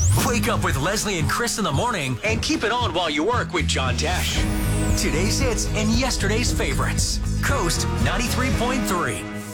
Wake up with Leslie and Chris in the morning and keep it on while you work with John Tesh. Today's hits and yesterday's favorites. Coast 93.3.